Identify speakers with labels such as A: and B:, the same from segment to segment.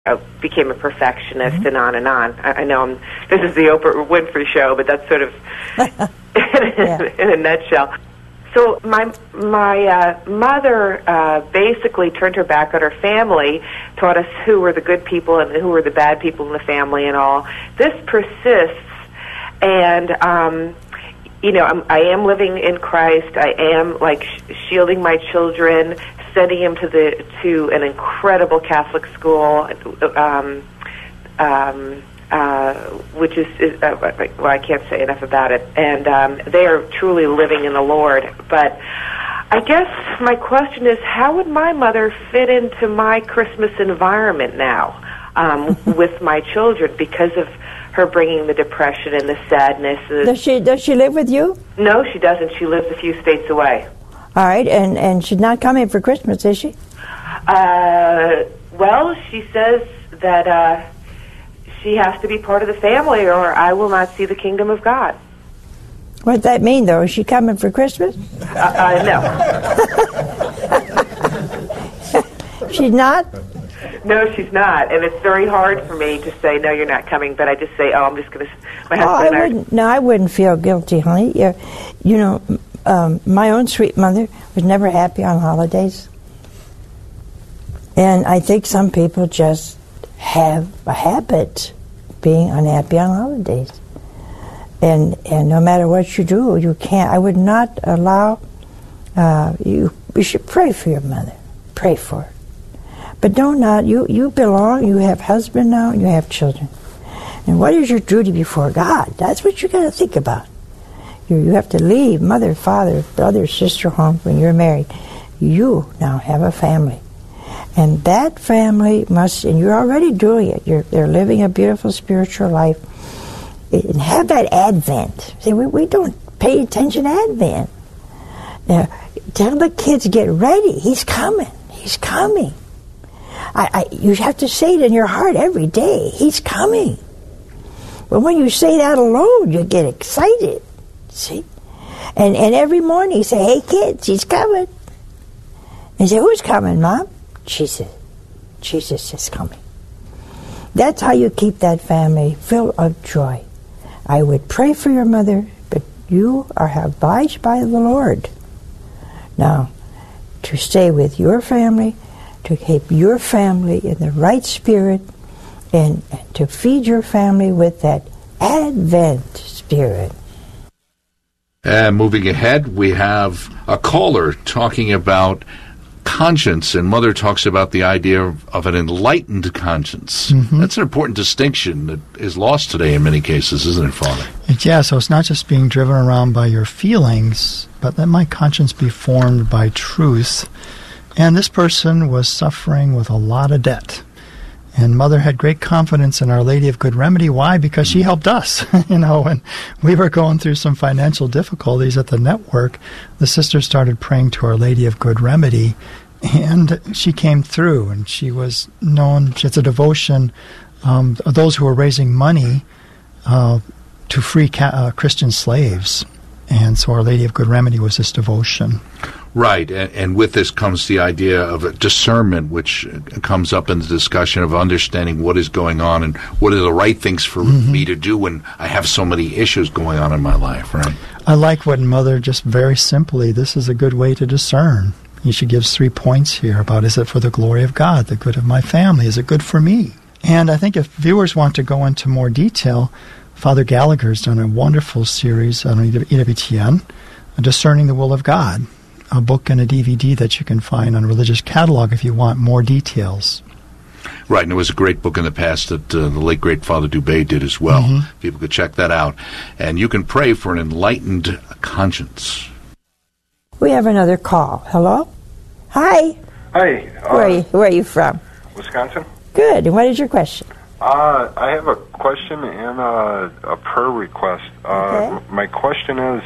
A: I became a perfectionist and on and on. I know this is the Oprah Winfrey show, but that's sort of in a nutshell. So my mother basically turned her back on her family, taught us who were the good people and who were the bad people in the family and all. This persists, and I am living in Christ. I am shielding my children, sending them to an incredible Catholic school, which is I can't say enough about it. And they are truly living in the Lord. But I guess my question is, how would my mother fit into my Christmas environment now with my children because of her bringing the depression and the sadness?
B: Does she live with you?
A: No, she doesn't. She lives a few states away.
B: All right, and she's not coming for Christmas, is she?
A: Well, she says that she has to be part of the family or I will not see the kingdom of God.
B: What does that mean, though? Is she coming for Christmas?
A: No.
B: She's not?
A: No, she's not, and it's very hard for me to say, no, you're not coming, but I just say, I'm just going to... My husband
B: I wouldn't feel guilty, honey. My own sweet mother was never happy on holidays. And I think some people just have a habit being unhappy on holidays. And no matter what you do, you can't. I would not allow you should pray for your mother. Pray for her. But you belong, you have husband now, and you have children. And what is your duty before God? That's what you got to think about. You have to leave mother, father, brother, sister home when you're married. You now have a family. And that family must, and you're already doing it, they're living a beautiful spiritual life. And have that Advent. See, we don't pay attention to Advent. Now, tell the kids, get ready. He's coming. He's coming. You have to say it in your heart every day. He's coming. But when you say that alone, you get excited. See? And every morning you say, hey kids, he's coming. And you say, who's coming, Mom? Jesus. Jesus is coming. That's how you keep that family full of joy. I would pray for your mother, but you are obliged by the Lord now to stay with your family, to keep your family in the right spirit, and to feed your family with that Advent spirit.
C: Moving ahead, we have a caller talking about conscience, and Mother talks about the idea of an enlightened conscience. Mm-hmm. That's an important distinction that is lost today in many cases, isn't it, Father?
D: Yeah, so it's not just being driven around by your feelings, but let my conscience be formed by truth. And this person was suffering with a lot of debt. And Mother had great confidence in Our Lady of Good Remedy. Why? Because she helped us. When we were going through some financial difficulties at the network, the sister started praying to Our Lady of Good Remedy, and she came through. And she was known, it's a devotion of those who were raising money to free Christian slaves. And so Our Lady of Good Remedy was this devotion.
C: Right, and with this comes the idea of discernment, which comes up in the discussion of understanding what is going on and what are the right things for me to do when I have so many issues going on in my life, right?
D: I like what Mother just very simply, this is a good way to discern. She gives 3 points here about, is it for the glory of God, the good of my family, is it good for me? And I think if viewers want to go into more detail, Father Gallagher's done a wonderful series on EWTN, Discerning the Will of God, a book and a DVD that you can find on Religious Catalog if you want more details.
C: Right, and there was a great book in the past that the late, great Father Dubé did as well. Mm-hmm. People could check that out. And you can pray for an enlightened conscience.
B: We have another call. Hello? Hi.
E: Hi.
B: Where are you from?
E: Wisconsin.
B: Good. And what is your question?
E: I have a question and a prayer request.
B: Okay.
E: My question is,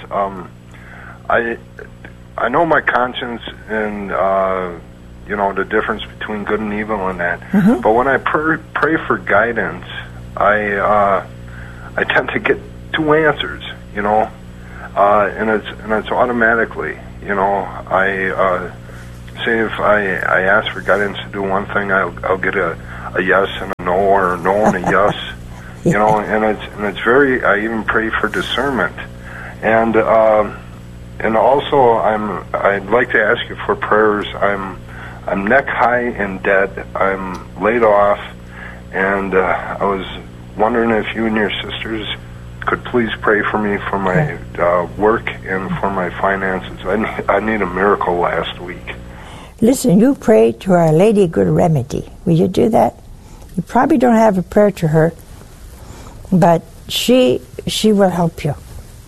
E: I know my conscience and the difference between good and evil and that. Mm-hmm. But when I pray for guidance, I tend to get 2 answers, and it's automatically, I say if I ask for guidance to do one thing, I'll get a a yes and a no, or a no and a yes. You know, and it's very. I even pray for discernment, and also I'd like to ask you for prayers. I'm neck high in debt. I'm laid off, and I was wondering if you and your sisters could please pray for me for my work and for my finances. I need a miracle last week.
B: Listen, you pray to Our Lady Good Remedy. Will you do that? You probably don't have a prayer to her, but she will help you.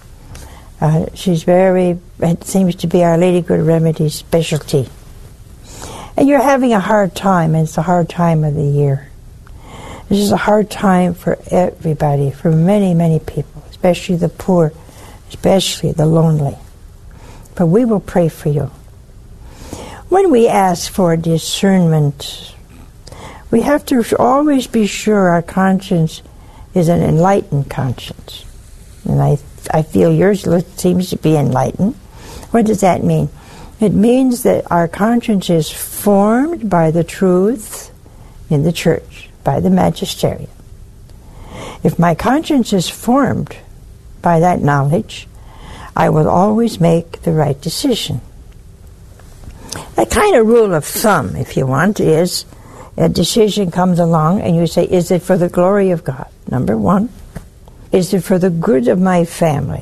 B: It seems to be Our Lady Good Remedy's specialty. And you're having a hard time, and it's a hard time of the year. This is a hard time for everybody, for many, many people, especially the poor, especially the lonely. But we will pray for you. When we ask for discernment, we have to always be sure our conscience is an enlightened conscience. And I feel yours seems to be enlightened. What does that mean? It means that our conscience is formed by the truth in the church, by the magisterium. If my conscience is formed by that knowledge, I will always make the right decision. A kind of rule of thumb, if you want, is a decision comes along and you say, is it for the glory of God? Number one. Is it for the good of my family?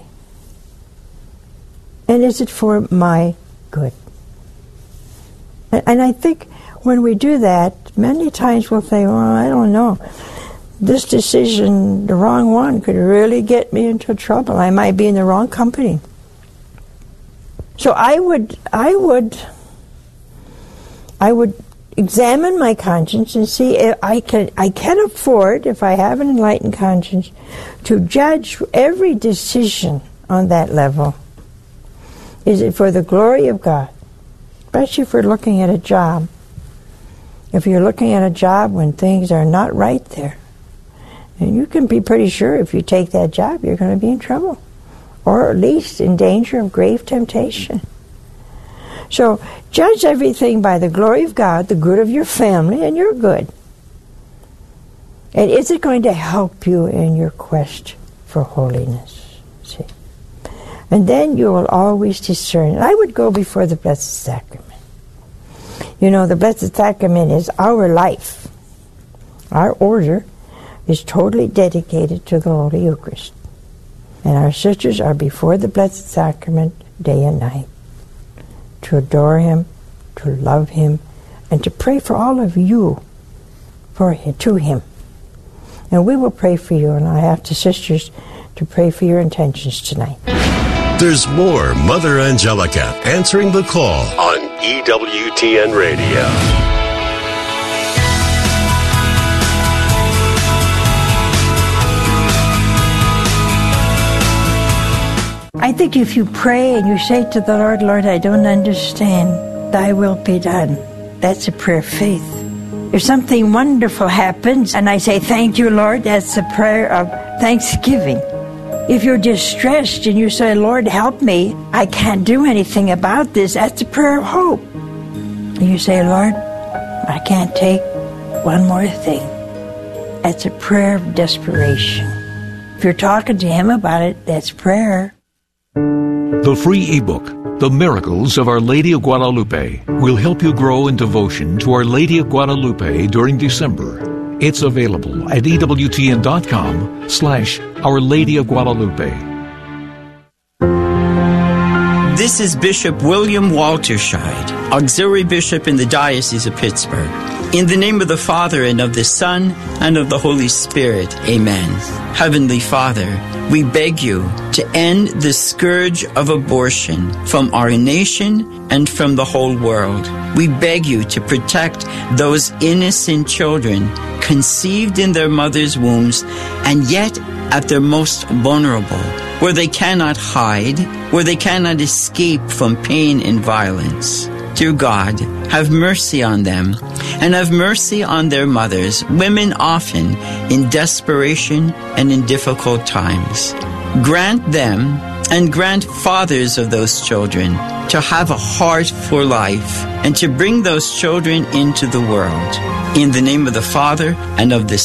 B: And is it for my good? And I think when we do that, many times we'll say, well, I don't know. This decision, the wrong one, could really get me into trouble. I might be in the wrong company. So I would examine my conscience and see if I can afford, if I have an enlightened conscience, to judge every decision on that level. Is it for the glory of God? Especially if we're looking at a job. If you're looking at a job when things are not right there, and you can be pretty sure if you take that job, you're going to be in trouble, or at least in danger of grave temptation. So judge everything by the glory of God, the good of your family, and your good. And is it going to help you in your quest for holiness? See? And then you will always discern. I would go before the Blessed Sacrament. You know, the Blessed Sacrament is our life. Our order is totally dedicated to the Holy Eucharist. And our sisters are before the Blessed Sacrament day and night to adore Him, to love Him, and to pray for all of you to Him. And we will pray for you, and I have the sisters to pray for your intentions tonight.
F: There's more Mother Angelica answering the call on EWTN Radio.
B: I think if you pray and you say to the Lord, Lord, I don't understand, thy will be done. That's a prayer of faith. If something wonderful happens and I say, thank you, Lord, that's a prayer of thanksgiving. If you're distressed and you say, Lord, help me, I can't do anything about this, that's a prayer of hope. And you say, Lord, I can't take one more thing. That's a prayer of desperation. If you're talking to Him about it, that's prayer.
G: The free ebook, The Miracles of Our Lady of Guadalupe, will help you grow in devotion to Our Lady of Guadalupe during December. It's available at EWTN.com/Our Lady of Guadalupe.
H: This is Bishop William Walterscheid, Auxiliary Bishop in the Diocese of Pittsburgh. In the name of the Father, and of the Son, and of the Holy Spirit, amen. Heavenly Father, we beg you to end the scourge of abortion from our nation and from the whole world. We beg you to protect those innocent children conceived in their mother's wombs and yet at their most vulnerable, where they cannot hide, where they cannot escape from pain and violence. Dear God, have mercy on them, and have mercy on their mothers, women often in desperation and in difficult times. Grant them and grant fathers of those children to have a heart for life and to bring those children into the world. In the name of the Father, and of the